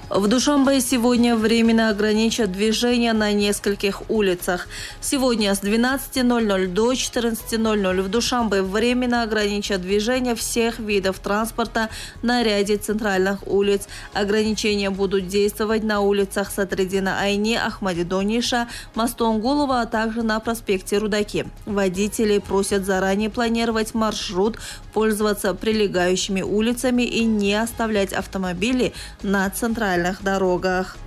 В Душанбе сегодня временно ограничат движение на нескольких улицах. Сегодня с 12:00 до 14:00 в Душанбе временно ограничат движение всех видов транспорта на ряде центральных улиц. Ограничения будут действовать на улицах Садриддина-Айни, Ахмадидониша, Мастонгулова, а также на проспекте Рудаки. Водителей просят заранее планировать маршрут, пользоваться прилегающими улицами и не оставлять автомобили на центральных дорогах.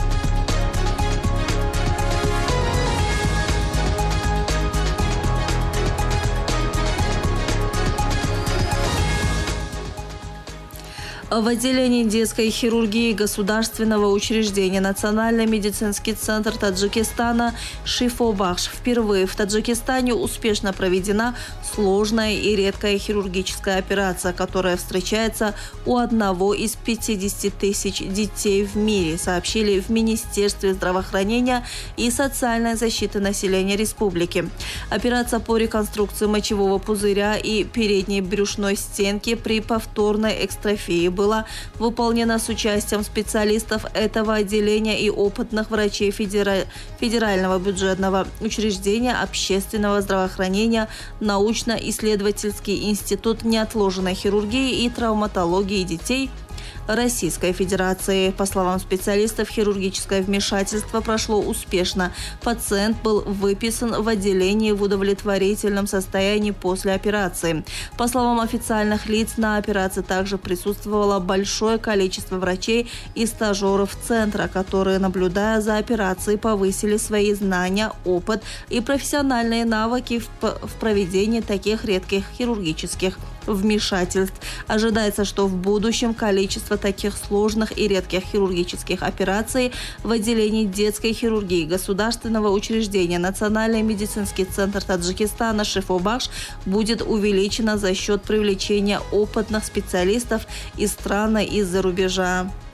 В отделении детской хирургии государственного учреждения Национальный медицинский центр Таджикистана «Шифо-Бахш» впервые в Таджикистане успешно проведена сложная и редкая хирургическая операция, которая встречается у 1 из 50 тысяч детей в мире, сообщили в Министерстве здравоохранения и социальной защиты населения республики. Операция по реконструкции мочевого пузыря и передней брюшной стенки при повторной экстрофии была выполнена с участием специалистов этого отделения и опытных врачей Федерального бюджетного учреждения общественного здравоохранения, научно-исследовательский институт неотложной хирургии и травматологии детей Российской Федерации. По словам специалистов, хирургическое вмешательство прошло успешно. Пациент был выписан в отделении в удовлетворительном состоянии после операции. По словам официальных лиц, на операции также присутствовало большое количество врачей и стажеров центра, которые, наблюдая за операцией, повысили свои знания, опыт и профессиональные навыки в проведении таких редких хирургических вмешательств. Ожидается, что в будущем количество таких сложных и редких хирургических операций в отделении детской хирургии государственного учреждения Национальный медицинский центр Таджикистана «Шифо-Бахш» будет увеличено за счет привлечения опытных специалистов из стран и из-за рубежа.